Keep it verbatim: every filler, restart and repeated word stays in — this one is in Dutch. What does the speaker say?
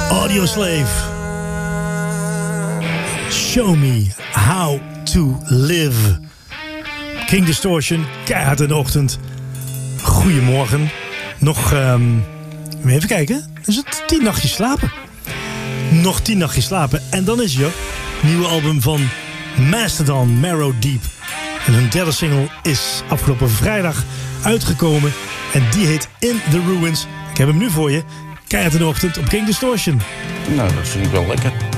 Audioslave. Show me how to live. King Distortion, keihard in de ochtend. Goedemorgen. Nog, um, even kijken. Is het tien nachtjes slapen? Nog tien nachtjes slapen. En dan is je nieuwe album van Mastodon, Marrow Deep. En hun derde single is afgelopen vrijdag uitgekomen. En die heet In The Ruins. Ik heb hem nu voor je. Keihard in de ochtend op King Distortion. Nou, dat vind ik wel lekker.